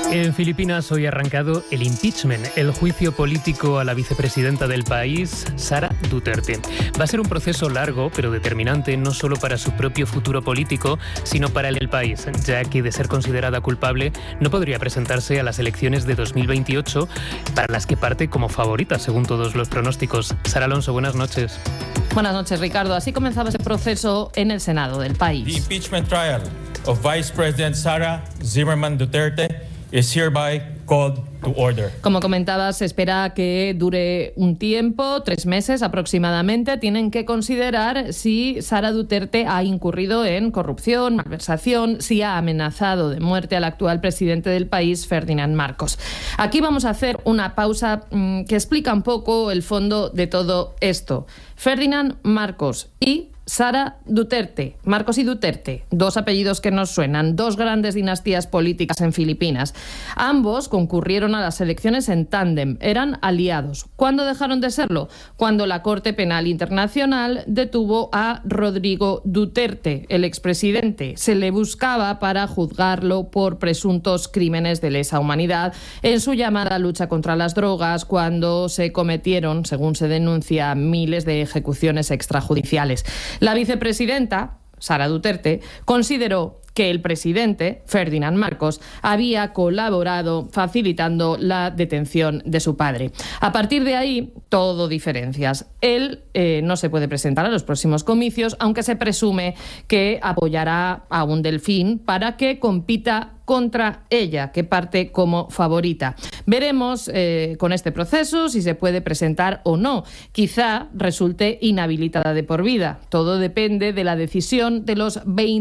En Filipinas hoy ha arrancado el impeachment, el juicio político a la vicepresidenta del país, Sara Duterte. Va a ser un proceso largo, pero determinante, no solo para su propio futuro político, sino para el país, ya que de ser considerada culpable no podría presentarse a las elecciones de 2028, para las que parte como favorita, según todos los pronósticos. Sara Alonso, buenas noches. Buenas noches, Ricardo. Así comenzaba ese proceso en el Senado del país. The impeachment trial of Vice President Sara Zimmerman Duterte is hereby called to order. Como comentaba, se espera que dure un tiempo, 3 meses aproximadamente. Tienen que considerar si Sara Duterte ha incurrido en corrupción, malversación, si ha amenazado de muerte al actual presidente del país, Ferdinand Marcos. Aquí vamos a hacer una pausa que explica un poco el fondo de todo esto. Ferdinand Marcos y Sara Duterte, Marcos y Duterte, 2 apellidos que nos suenan, 2 grandes dinastías políticas en Filipinas. Ambos concurrieron a las elecciones en tándem, eran aliados. ¿Cuándo dejaron de serlo? Cuando la Corte Penal Internacional detuvo a Rodrigo Duterte, el expresidente. Se le buscaba para juzgarlo por presuntos crímenes de lesa humanidad en su llamada lucha contra las drogas, cuando se cometieron, según se denuncia, miles de ejecuciones extrajudiciales. La vicepresidenta, Sara Duterte, consideró que el presidente, Ferdinand Marcos, había colaborado facilitando la detención de su padre. A partir de ahí, todo diferencias. Él no se puede presentar a los próximos comicios, aunque se presume que apoyará a un delfín para que compita contra ella, que parte como favorita. Veremos con este proceso si se puede presentar o no. Quizá resulte inhabilitada de por vida. Todo depende de la decisión de los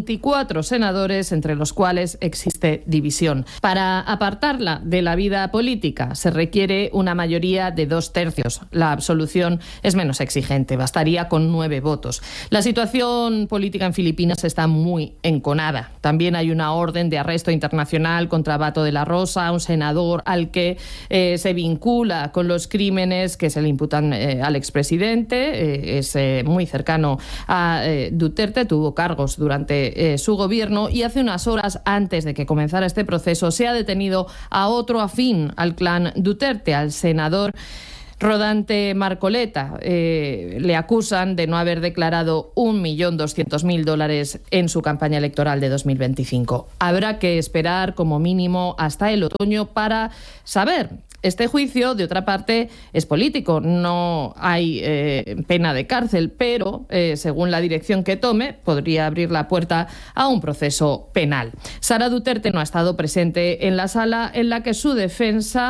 24 senadores, entre los cuales existe división. Para apartarla de la vida política se requiere una mayoría de 2/3. La absolución es menos exigente, bastaría con 9 votos. La situación política en Filipinas está muy enconada. También hay una orden de arresto internacional contra Bato de la Rosa, un senador al que se vincula con los crímenes que se le imputan al expresidente. Es muy cercano a Duterte, tuvo cargos durante su gobierno, y hace unas horas antes de que comenzara este proceso se ha detenido a otro afín al clan Duterte, al senador Rodante Marcoleta. Le acusan de no haber declarado $1.200.000 en su campaña electoral de 2025. Habrá que esperar como mínimo hasta el otoño para saber. Este juicio, de otra parte, es político. No hay pena de cárcel, pero, según la dirección que tome, podría abrir la puerta a un proceso penal. Sara Duterte no ha estado presente en la sala en la que su defensa